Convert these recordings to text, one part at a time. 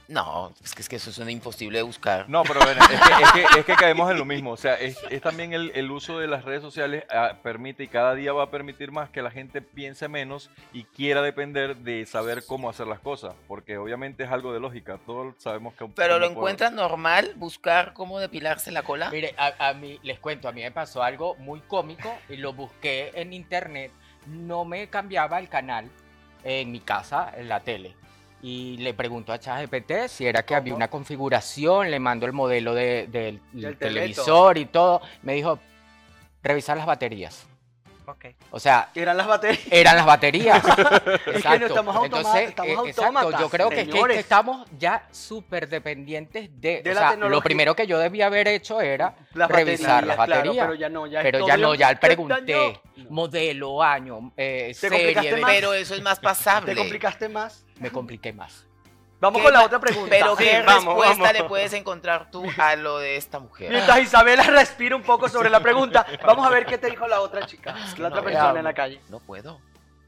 No, es que eso suena imposible de buscar. No, pero bueno, es que caemos en lo mismo. O sea, es también el uso de las redes sociales permite y cada día va a permitir más que la gente piense menos y quiera depender de saber cómo hacer las cosas. Porque obviamente es algo de lógica. Todos sabemos que Pero ¿lo cómo encuentras normal buscar cómo depilarse la cola? Mire, a mí, les cuento, a mí me pasó algo muy cómico y lo busqué en internet. No me cambiaba el canal en mi casa, en la tele. Y le pregunto a ChatGPT si era que había ¿Cómo? una configuración, le mando el modelo del Del televisor y todo. Me dijo, revisar las baterías. Ok. O sea, Eran las baterías. eran las baterías. Es que no estamos Entonces, estamos exacto, autómatas, yo creo que, es que señores. estamos ya súper dependientes De o la sea, tecnología. lo primero que yo debía haber hecho era Las revisar las baterías, claro, baterías. pero ya no, ya Pero es ya todo no, de- ya ¿Qué pregunté daño? modelo, año, serie complicaste de... más. Pero eso es más pasable. ¿Te complicaste más? Me compliqué más. Vamos ¿Qué con la ma- otra pregunta. Pero Sí, ¿qué vamos, respuesta vamos. le puedes encontrar tú a lo de esta mujer? Mientras Isabela respira un poco sobre la pregunta, vamos a ver qué te dijo la otra chica, que la otra no persona veo. en la calle. No puedo.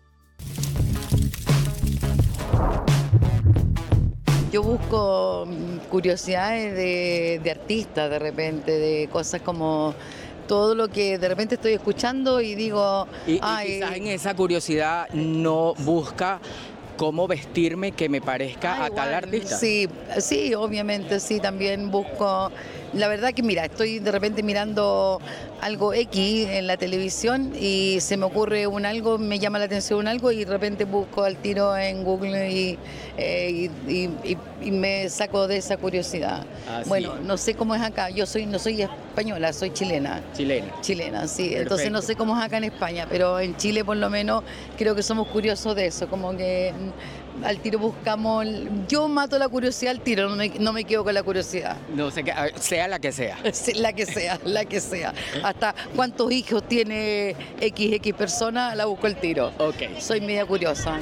Yo busco curiosidades de artistas de repente, de cosas como todo lo que de repente estoy escuchando y digo, Y ay, quizás en esa curiosidad no busca cómo vestirme que me parezca ah, a tal igual, artista. Sí, sí, obviamente sí, también busco, la verdad que mira, estoy de repente mirando algo X en la televisión y se me ocurre un algo, me llama la atención un algo y de repente busco al tiro en Google y me saco de esa curiosidad. Así Bueno, es. no sé cómo es acá, no soy española, soy chilena. Chilena. Chilena, sí. Entonces no Perfecto. sé cómo es acá en España, pero en Chile por lo menos creo que somos curiosos de eso, como que al tiro buscamos, yo mato la curiosidad al tiro, no me quedo con la curiosidad. No sé, sea la que sea. Sí, la que sea, la que sea. Hasta cuántos hijos tiene XX persona, la busco al tiro. Ok. Soy media curiosa.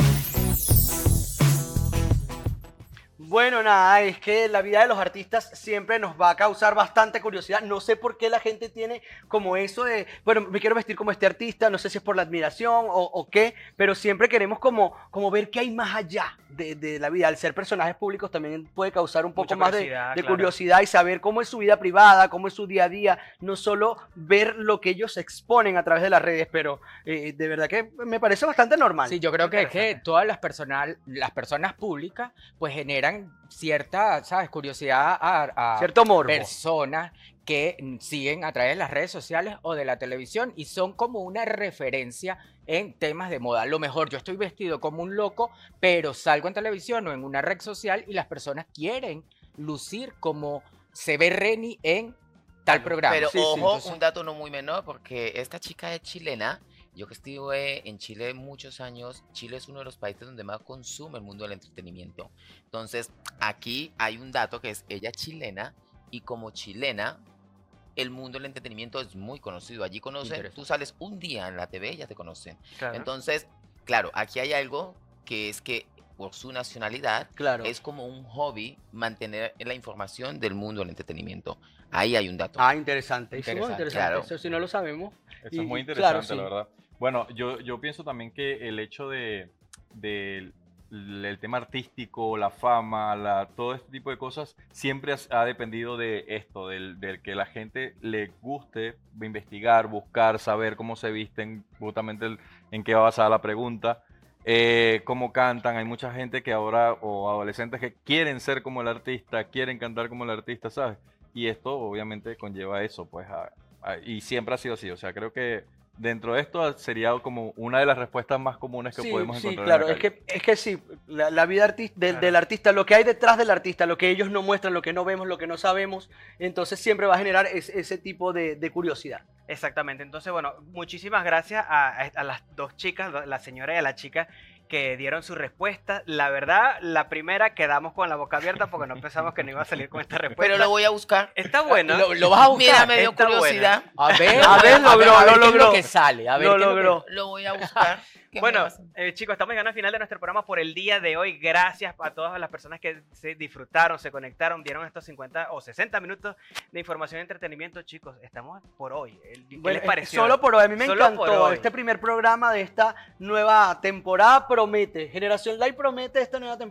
Bueno, nada, es que la vida de los artistas siempre nos va a causar bastante curiosidad. No sé por qué la gente tiene como eso de, bueno, me quiero vestir como este artista, no sé si es por la admiración o qué, pero siempre queremos como ver qué hay más allá de la vida. Al ser personajes públicos también puede causar un poco Mucha más de curiosidad, claro. curiosidad y saber cómo es su vida privada, cómo es su día a día, no solo ver lo que ellos exponen a través de las redes, pero de verdad que me parece bastante normal. Sí, yo creo que es que todas las personas públicas pues generan cierta, ¿sabes? Curiosidad a Cierto morbo. personas que siguen a través de las redes sociales o de la televisión y son como una referencia en temas de moda. A lo mejor yo estoy vestido como un loco, pero salgo en televisión o en una red social y las personas quieren lucir como se ve Reni en tal programa. Pero Sí, sí, ojo, entonces- un dato no muy menor, porque esta chica es chilena. Yo que estuve en Chile muchos años, Chile es uno de los países donde más consume el mundo del entretenimiento. Entonces, aquí hay un dato que es ella es chilena y como chilena, el mundo del entretenimiento es muy conocido. Allí conocen, Interesante. tú sales un día en la TV y ya te conocen. Claro. Entonces, claro, aquí hay algo que es que por su nacionalidad Claro. es como un hobby mantener la información del mundo del entretenimiento. Ahí hay un dato. Ah, interesante. Interesante, Interesante. claro. Eso si no lo sabemos. Eso Y- es muy y claro, interesante, sí. la verdad. Bueno, yo pienso también que el hecho del el tema artístico, la fama, todo este tipo de cosas, siempre ha dependido de esto, del que la gente le guste investigar, buscar, saber cómo se visten, justamente en qué va basada la pregunta, cómo cantan. Hay mucha gente que ahora, o adolescentes que quieren ser como el artista, quieren cantar como el artista, ¿sabes? Y esto obviamente conlleva eso, pues, y siempre ha sido así. O sea, creo que dentro de esto sería como una de las respuestas más comunes que Sí, podemos sí, encontrar. claro, en la es calle. que sí, la vida del artista, lo que hay detrás del artista, lo que ellos no muestran, lo que no vemos, lo que no sabemos, entonces siempre va a generar ese tipo de curiosidad. Exactamente. Entonces, bueno, muchísimas gracias a las dos chicas, la señora y a la chica, que dieron su respuesta. La verdad, la primera quedamos con la boca abierta porque no pensamos que no iba a salir con esta respuesta. Pero lo voy a buscar. Está buena. Lo vas a buscar. Mira, me dio está buena. curiosidad. A ver, A ver, logró, a ver lo qué es logró. lo que sale. A ver Lo qué es lo que- logró. Lo voy a buscar. ¿Qué me Bueno, pasa? chicos, estamos llegando al final de nuestro programa por el día de hoy. Gracias a todas las personas que se disfrutaron, se conectaron, dieron estos 50 o 60 minutos de información y entretenimiento. Chicos, estamos por hoy. ¿Qué Bueno, les pareció? solo por hoy, a mí me Solo por encantó. hoy. Este primer programa de esta nueva temporada promete. Generación Live promete esta nueva temporada.